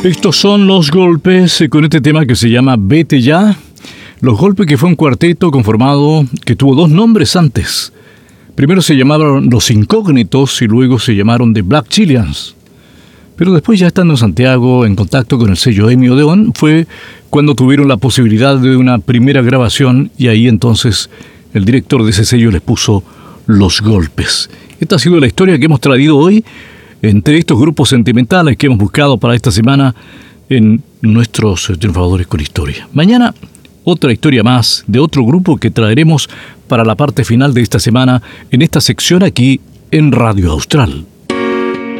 Estos son Los Golpes, con este tema que se llama Vete Ya. Los Golpes, que fue un cuarteto conformado que tuvo dos nombres antes. Primero se llamaron Los Incógnitos y luego se llamaron The Black Chileans. Pero después, ya estando en Santiago, en contacto con el sello EMI Odeón, fue cuando tuvieron la posibilidad de una primera grabación, y ahí entonces el director de ese sello les puso Los Golpes. Esta ha sido la historia que hemos traído hoy entre estos grupos sentimentales que hemos buscado para esta semana en nuestros Triunfadores con Historia. Mañana, otra historia más de otro grupo que traeremos para la parte final de esta semana en esta sección aquí en Radio Austral.